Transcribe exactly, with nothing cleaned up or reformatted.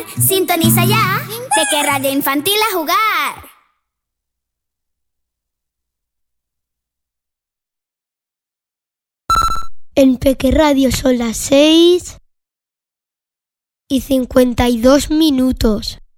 Sintoniza ya, Peque Radio Infantil a jugar. En Peque Radio son las seis y cincuenta y dos minutos.